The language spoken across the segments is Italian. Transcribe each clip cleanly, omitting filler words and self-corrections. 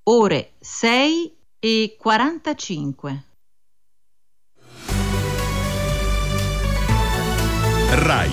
ore 6:45. RAI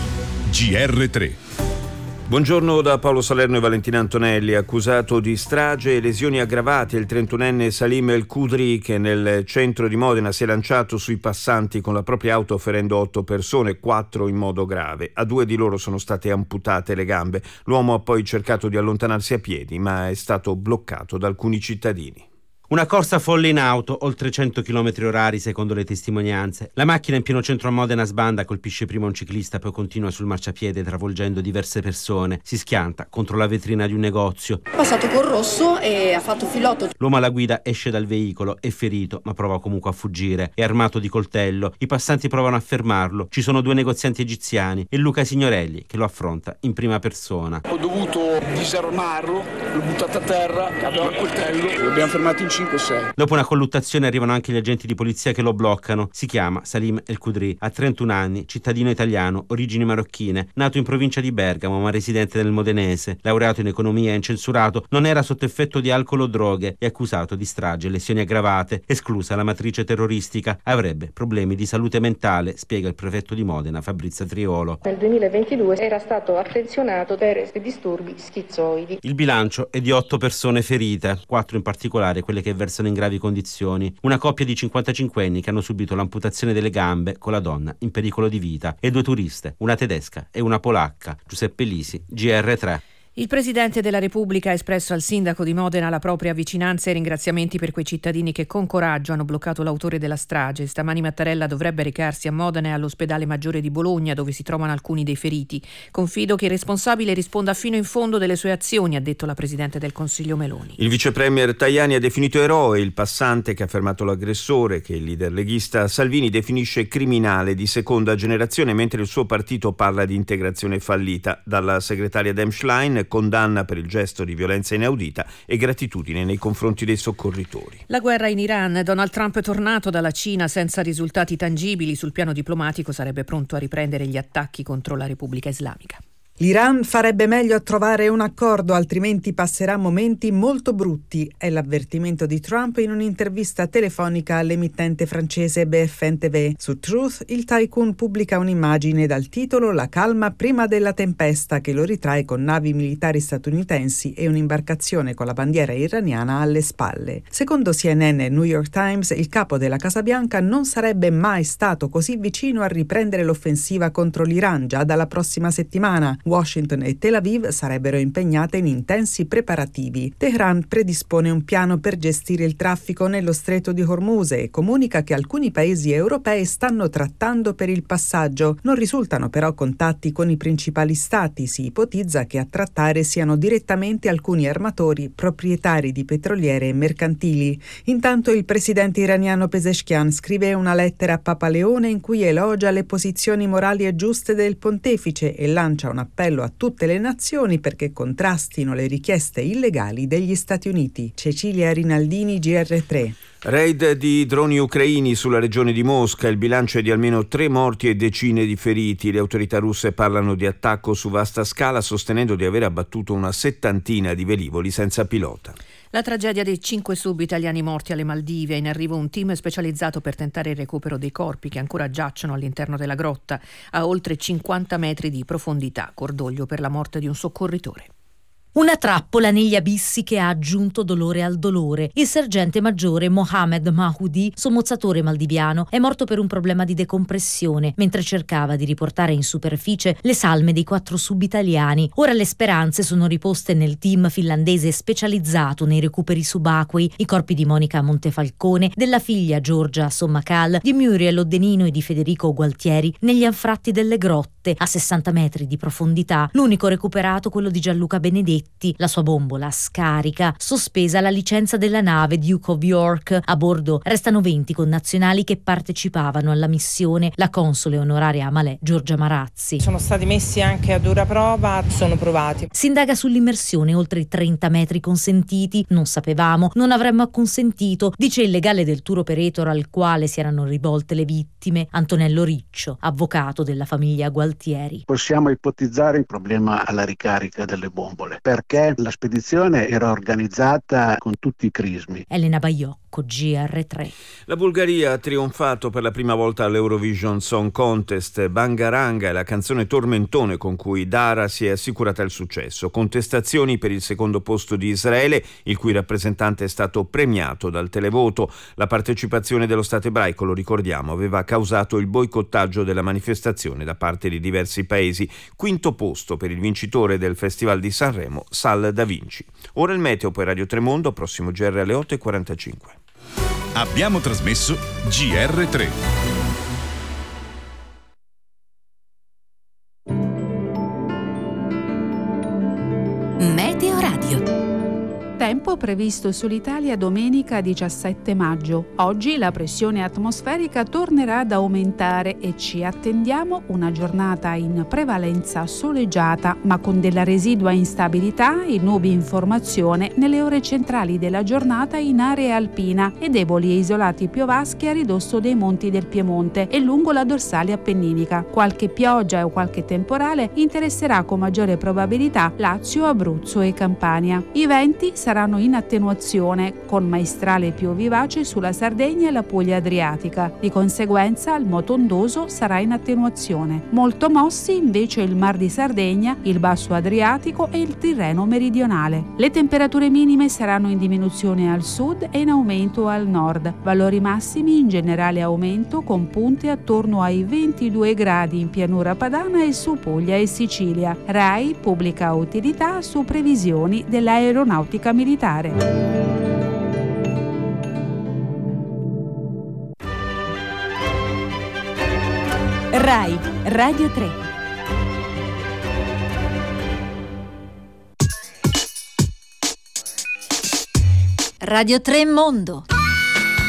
GR3. Buongiorno da Paolo Salerno e Valentina Antonelli. Accusato di strage e lesioni aggravate il 31enne Salim El Khudri, che nel centro di Modena si è lanciato sui passanti con la propria auto ferendo 8 persone, 4 in modo grave. A 2 di loro sono state amputate le gambe. L'uomo ha poi cercato di allontanarsi a piedi, ma è stato bloccato da alcuni cittadini. Una corsa folle in auto, oltre 100 km/h secondo le testimonianze. La macchina in pieno centro a Modena sbanda, colpisce prima un ciclista, poi continua sul marciapiede travolgendo diverse persone. Si schianta contro la vetrina di un negozio. È passato col rosso e ha fatto filotto. L'uomo alla guida esce dal veicolo, è ferito ma prova comunque a fuggire. È armato di coltello. I passanti provano a fermarlo. Ci sono 2 negozianti egiziani e Luca Signorelli che lo affronta in prima persona. Ho dovuto disarmarlo, l'ho buttato a terra, aveva il coltello, lo abbiamo fermato in 5-6. Dopo una colluttazione arrivano anche gli agenti di polizia che lo bloccano. Si chiama Salim El Khudri, ha 31 anni, cittadino italiano, origini marocchine, nato in provincia di Bergamo ma residente nel modenese, laureato in economia e incensurato, non era sotto effetto di alcol o droghe, è accusato di strage e lesioni aggravate, esclusa la matrice terroristica, avrebbe problemi di salute mentale, spiega il prefetto di Modena Fabrizio Triolo. Nel 2022 era stato attenzionato per disturbi schizoidi. Il bilancio è di 8 persone ferite, 4 in particolare quelle che versano in gravi condizioni. Una coppia di 55enni che hanno subito l'amputazione delle gambe con la donna in pericolo di vita e 2 turiste, una tedesca e una polacca. Giuseppe Lisi, GR3. Il Presidente della Repubblica ha espresso al sindaco di Modena la propria vicinanza e ringraziamenti per quei cittadini che con coraggio hanno bloccato l'autore della strage. Stamani Mattarella dovrebbe recarsi a Modena e all'ospedale Maggiore di Bologna, dove si trovano alcuni dei feriti. Confido che il responsabile risponda fino in fondo delle sue azioni, ha detto la Presidente del Consiglio Meloni. Il vicepremier Tajani ha definito eroe il passante che ha fermato l'aggressore, che il leader leghista Salvini definisce criminale di seconda generazione, mentre il suo partito parla di integrazione fallita. Dalla segretaria Dem Schlein condanna per il gesto di violenza inaudita e gratitudine nei confronti dei soccorritori. La guerra in Iran. Donald Trump è tornato dalla Cina senza risultati tangibili. Sul piano diplomatico sarebbe pronto a riprendere gli attacchi contro la Repubblica Islamica. L'Iran farebbe meglio a trovare un accordo, altrimenti passerà momenti molto brutti, è l'avvertimento di Trump in un'intervista telefonica all'emittente francese BFM TV. Su Truth il tycoon pubblica un'immagine dal titolo "La calma prima della tempesta", che lo ritrae con navi militari statunitensi e un'imbarcazione con la bandiera iraniana alle spalle. Secondo CNN e New York Times, il capo della Casa Bianca non sarebbe mai stato così vicino a riprendere l'offensiva contro l'Iran già dalla prossima settimana. Washington e Tel Aviv sarebbero impegnate in intensi preparativi. Teheran predispone un piano per gestire il traffico nello stretto di Hormuz e comunica che alcuni paesi europei stanno trattando per il passaggio. Non risultano però contatti con i principali stati. Si ipotizza che a trattare siano direttamente alcuni armatori proprietari di petroliere e mercantili. Intanto il presidente iraniano Pezeshkian scrive una lettera a Papa Leone in cui elogia le posizioni morali e giuste del pontefice e lancia un appello a tutte le nazioni perché contrastino le richieste illegali degli Stati Uniti. Cecilia Rinaldini, GR3. Raid di droni ucraini sulla regione di Mosca, il bilancio è di almeno 3 morti e decine di feriti. Le autorità russe parlano di attacco su vasta scala, sostenendo di aver abbattuto una 70 di velivoli senza pilota. La tragedia dei 5 sub-italiani morti alle Maldive. È in arrivo un team specializzato per tentare il recupero dei corpi che ancora giacciono all'interno della grotta a oltre 50 metri di profondità. Cordoglio per la morte di un soccorritore. Una trappola negli abissi che ha aggiunto dolore al dolore. Il sergente maggiore Mohamed Mahoudi, sommozzatore maldiviano, è morto per un problema di decompressione mentre cercava di riportare in superficie le salme dei 4 sub-italiani. Ora le speranze sono riposte nel team finlandese specializzato nei recuperi subacquei, i corpi di Monica Montefalcone, della figlia Giorgia Sommacal, di Muriel Oddenino e di Federico Gualtieri negli anfratti delle grotte a 60 metri di profondità. L'unico recuperato quello di Gianluca Benedetti, la sua bombola scarica, sospesa la licenza della nave Duke of York. A bordo restano 20 connazionali che partecipavano alla missione. La console onoraria a Malé, Giorgia Marazzi. Sono stati messi anche a dura prova, sono provati. Si indaga sull'immersione oltre i 30 metri consentiti. Non sapevamo, non avremmo acconsentito, dice il legale del tour operator al quale si erano rivolte le vittime, Antonello Riccio, avvocato della famiglia Gualtieri. Possiamo ipotizzare il problema alla ricarica delle bombole. Per perché la spedizione era organizzata con tutti i crismi. Elena Baiocco, GR3. La Bulgaria ha trionfato per la prima volta all'Eurovision Song Contest. Bangaranga è la canzone tormentone con cui Dara si è assicurata il successo. Contestazioni per il secondo posto di Israele, il cui rappresentante è stato premiato dal televoto. La partecipazione dello Stato ebraico, lo ricordiamo, aveva causato il boicottaggio della manifestazione da parte di diversi paesi. Quinto posto per il vincitore del Festival di Sanremo, Sal Da Vinci. Ora il meteo, poi Radio Tremondo, prossimo GR alle 8:45. Abbiamo trasmesso GR3. Meteo Radio. Tempo previsto sull'Italia domenica 17 maggio. Oggi la pressione atmosferica tornerà ad aumentare e ci attendiamo una giornata in prevalenza soleggiata, ma con della residua instabilità e nubi in formazione nelle ore centrali della giornata in area alpina e deboli e isolati piovaschi a ridosso dei monti del Piemonte e lungo la dorsale appenninica. Qualche pioggia o qualche temporale interesserà con maggiore probabilità Lazio, Abruzzo e Campania. I venti saranno in attenuazione, con maestrale più vivace sulla Sardegna e la Puglia adriatica. Di conseguenza il moto ondoso sarà in attenuazione. Molto mossi invece il Mar di Sardegna, il Basso Adriatico e il Tirreno meridionale. Le temperature minime saranno in diminuzione al sud e in aumento al nord. Valori massimi in generale aumento con punte attorno ai 22 gradi in pianura padana e su Puglia e Sicilia. RAI pubblica utilità su previsioni dell'aeronautica militare. RAI Radio 3. Radio 3 Mondo.